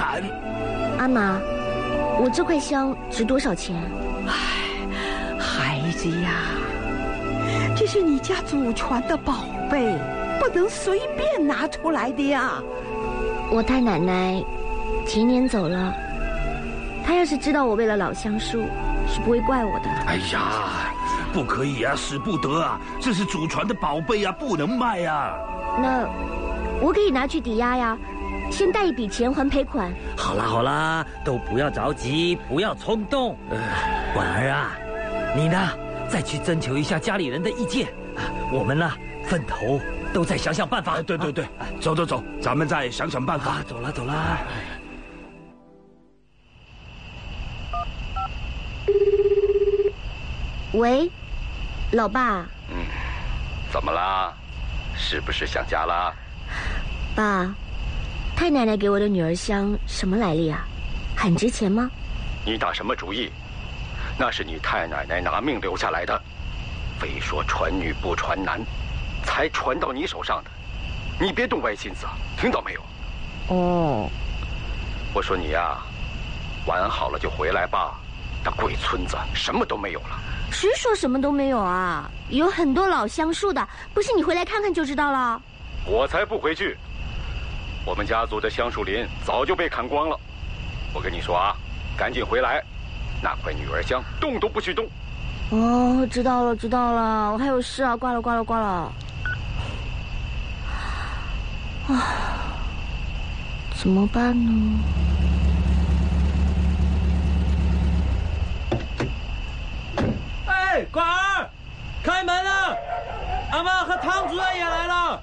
胆。 阿玛，我这块香值多少钱？ 孩子呀，这是你家祖传的宝贝，不能随便拿出来的呀。 我太奶奶前年走了，她要是知道我为了老橡树，是不会怪我的。 哎呀，不可以啊，使不得啊，这是祖传的宝贝啊，不能卖啊。 那我可以拿去抵押呀，先带一笔钱还赔款。 好啦好啦，都不要着急，不要冲动。婉儿啊，你呢，再去征求一下家里人的意见。我们呢，分头都再想想办法。 对，走，咱们再想想办法。 走啦。 喂，老爸。 怎么啦？是不是想家啦？ 爸，太奶奶给我的女儿香什么来历啊？很值钱吗？ 你打什么主意？那是你太奶奶拿命留下来的，非说传女不传男，才传到你手上的。你别动歪心思，听到没有？ 哦。 我说你呀，玩好了就回来吧。那鬼村子什么都没有了。 谁说什么都没有啊？有很多老橡树的，不信你回来看看就知道了。 我才不回去。我们家族的橡树林早就被砍光了。我跟你说啊，赶紧回来，那块女儿香动都不许动。 哦，知道了，我还有事啊，挂了。怎么办呢？ 哎，管儿，开门了！阿妈和汤主任也来了。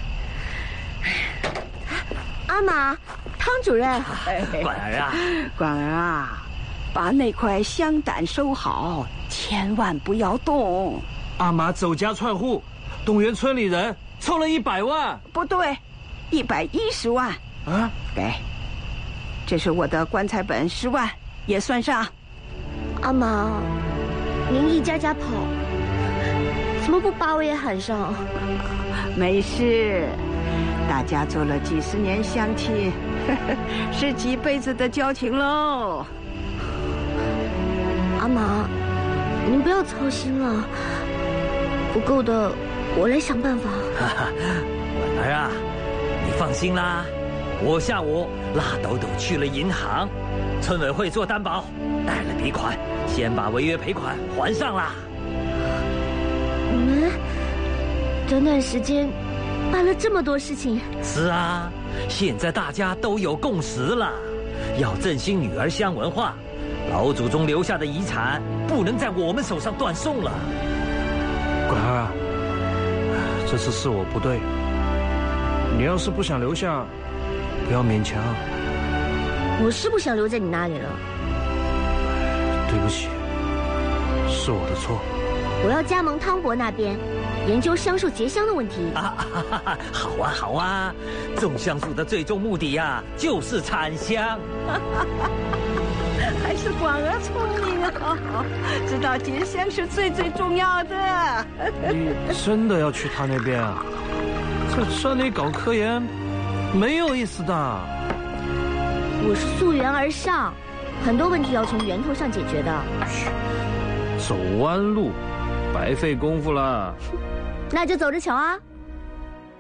阿玛，汤主任。 管儿啊， 管儿啊，把那块香胆收好，千万不要动。 阿玛走家串户，动员村里人，凑了100万。 不对，110万。 啊， 给，这是我的棺材本10万，也算上。 阿玛，您一家跑，怎么不把我也喊上？ 没事，大家做了几十年乡亲，是几辈子的交情喽。 阿玛，您不要操心了，不够的我来想办法。 婉儿啊，你放心啦，我下午拉抖抖去了银行，村委会做担保，带了笔款，先把违约赔款还上啦。 你们短短时间办了这么多事情。 是啊，现在大家都有共识了，要振兴女儿乡文化，老祖宗留下的遗产不能在我们手上断送了。 管儿啊，这次是我不对，你要是不想留下，不要勉强。 我是不想留在你那里了。 对不起，是我的错。 我要加盟汤伯那边，研究橡树结香的问题。 好啊，种橡树的最终目的呀，就是产香。 还是管儿聪明啊，知道结香是最重要的。 你真的要去他那边啊？在这里搞科研，没有意思的。 我是溯源而上，很多问题要从源头上解决的。 走弯路，白费功夫了。 那就走着瞧啊。